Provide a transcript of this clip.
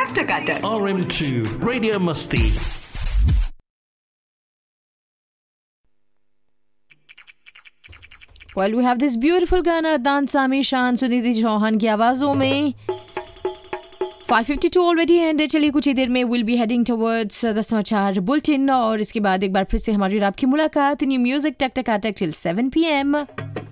टक टकाटक RM2 Radio Musti. Well, we have this beautiful गाना अदनान सामी शान सुनिधि चौहान की आवाज़ों में 5:52 ऑलरेडी एंड चलिए कुछ ही देर में will be heading towards the समाचार बुलेटिन और इसके बाद एक बार फिर से हमारी और आपकी मुलाकात न्यू म्यूजिक टक टक टिल 7 PM.